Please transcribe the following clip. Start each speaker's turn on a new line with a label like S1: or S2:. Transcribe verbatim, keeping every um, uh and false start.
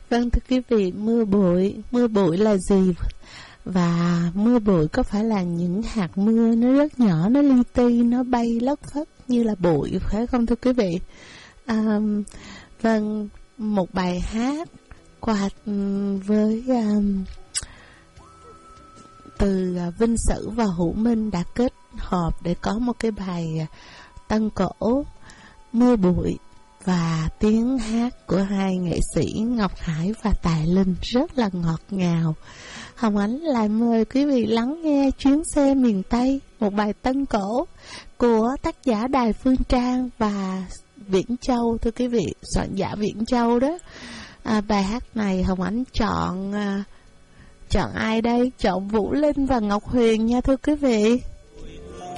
S1: Vâng, thưa quý vị, mưa bụi, mưa bụi là gì? Và mưa bụi có phải là những hạt mưa nó rất nhỏ, nó li ti, nó bay lất phất như là bụi, phải không thưa quý vị? À, vâng, một bài hát qua với um, từ Vinh Sử và Hữu Minh đã kết hợp để có một cái bài tân cổ Mưa Bụi, và tiếng hát của hai nghệ sĩ Ngọc Hải và Tài Linh rất là ngọt ngào. Hồng Ánh lại mời quý vị lắng nghe Chuyến xe miền Tây, một bài tân cổ của tác giả Đài Phương Trang và Viễn Châu, thưa quý vị, soạn giả Viễn Châu đó. À, bài hát này Hồng Ánh chọn à, chọn ai đây? Chọn Vũ Linh và Ngọc Huyền nha thưa quý vị.